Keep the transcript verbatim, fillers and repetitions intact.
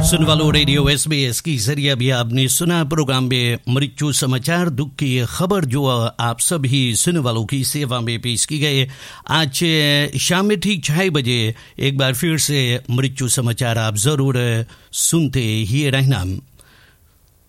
सुन वालो radio S B S की जरिए अभी आपने सुना प्रोग्राम में मृत्यु समाचार, दुख की खबर जो आप सभी सुन वालों की सेवा में पेश की गई। आज शाम में ठीक छह बजे एक बार फिर से मृत्यु समाचार आप जरूर सुनते ही रहना।